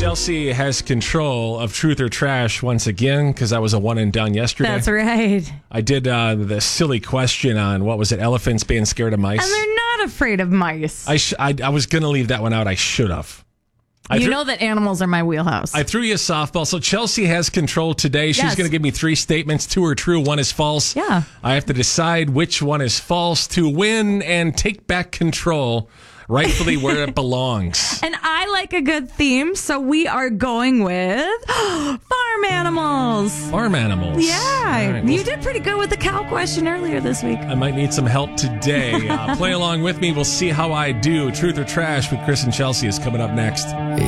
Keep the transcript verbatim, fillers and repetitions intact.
Chelsea has control of Truth or Trash once again because I was a one and done yesterday. That's right. I did uh, the silly question on, what was it, elephants being scared of mice? And they're not afraid of mice. I, sh- I, I was going to leave that one out. I should have. I you threw- know that animals are my wheelhouse. I threw you a softball. So Chelsea has control today. She's Yes. going to give me three statements. Two are true. One is false. Yeah. I have to decide which one is false to win and take back control rightfully where it belongs. And I like a good theme, so we are going with farm animals. Farm animals. Yeah. All right, well, You did pretty good with the cow question earlier this week. I might need some help today. Uh, play along with me. We'll see how I do. Truth or Trash with Chris and Chelsea is coming up next.